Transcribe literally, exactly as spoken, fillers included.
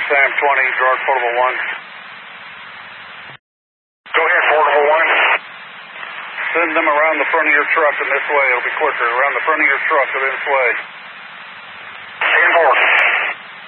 Sam twenty, George Portable one. Go ahead, Portable one. Send them around the front of your truck in this way. It'll be quicker. Around the front of your truck in this way.